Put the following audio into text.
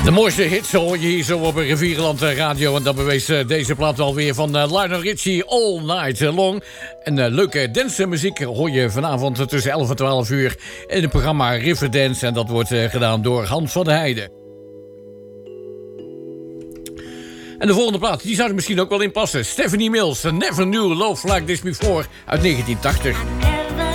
De mooiste hits hoor je hier zo op Rivierenland Radio. En dat bewees deze plaat alweer van Lionel Richie, All Night Long. En leuke dancemuziek hoor je vanavond tussen 11 en 12 uur... in het programma Riverdance. En dat wordt gedaan door Hans van der Heijden. En de volgende plaat, die zou er misschien ook wel in passen. Stephanie Mills, Never Knew Love Like This Before uit 1980.